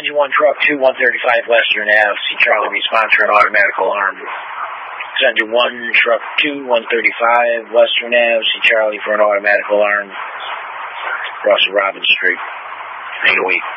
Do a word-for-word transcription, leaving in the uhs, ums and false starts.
you one truck two, one thirty-five Western Avenue. See Charlie respond for an automatic alarm. Send you one truck two, one thirty-five Western Avenue. See Charlie for an automatic alarm. Across Robin Street. Eight a week.